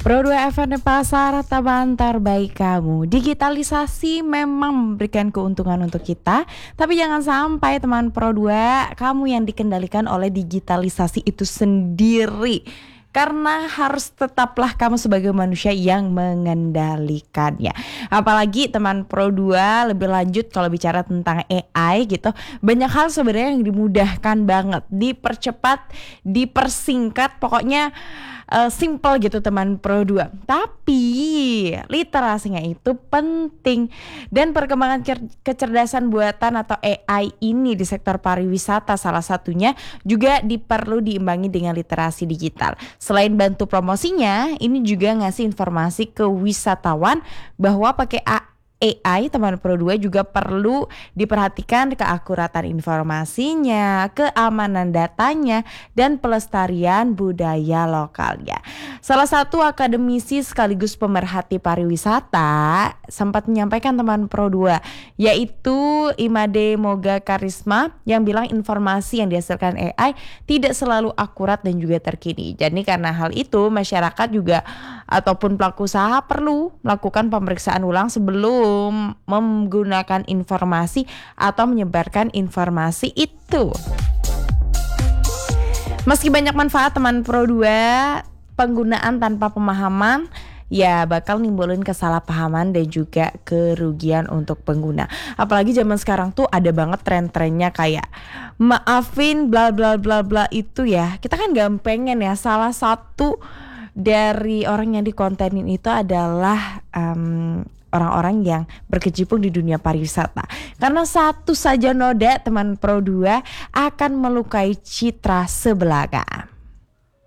Pro 2 FM Pasar teman terbaik kamu. Digitalisasi memang memberikan keuntungan untuk kita, tapi jangan sampai teman Pro 2 kamu yang dikendalikan oleh digitalisasi itu sendiri. Karena harus tetaplah kamu sebagai manusia yang mengendalikannya. Apalagi teman Pro 2 lebih lanjut kalau bicara tentang AI gitu. Banyak hal sebenarnya yang dimudahkan banget, dipercepat, dipersingkat, pokoknya simple gitu teman Pro 2. Tapi literasinya itu penting. Dan perkembangan kecerdasan buatan atau AI ini di sektor pariwisata salah satunya juga perlu diimbangi dengan literasi digital. Selain bantu promosinya, ini juga ngasih informasi ke wisatawan bahwa pakai AI teman Pro 2 juga perlu diperhatikan keakuratan informasinya, keamanan datanya, dan pelestarian budaya lokalnya. Salah satu akademisi sekaligus pemerhati pariwisata sempat menyampaikan teman Pro 2, yaitu Imade Moga Karisma, yang bilang informasi yang dihasilkan AI tidak selalu akurat dan juga terkini. Jadi karena hal itu masyarakat juga ataupun pelaku usaha perlu melakukan pemeriksaan ulang sebelum menggunakan informasi atau menyebarkan informasi itu. Meski banyak manfaat teman Pro 2, penggunaan tanpa pemahaman ya bakal nimbulin kesalahpahaman dan juga kerugian untuk pengguna. Apalagi zaman sekarang tuh ada banget tren-trennya kayak maafin bla bla bla bla itu ya. Kita kan gak pengen ya salah satu dari orang yang dikontenin itu adalah orang-orang yang berkecimpung di dunia pariwisata. Karena satu saja noda teman Pro 2 akan melukai citra sebelaga.